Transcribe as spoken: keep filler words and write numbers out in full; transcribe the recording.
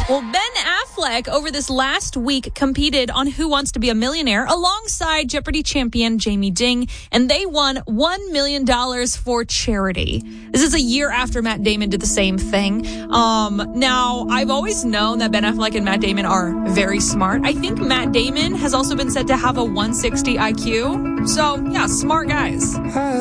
Well, Ben Affleck over this last week competed on Who Wants to Be a Millionaire alongside Jeopardy champion Jamie Ding, and they won one million dollars for charity. This is a year after Matt Damon did the same thing. Um, now, I've always known that Ben Affleck and Matt Damon are very smart. I think Matt Damon has also been said to have a one sixty I Q. So, yeah, smart guys.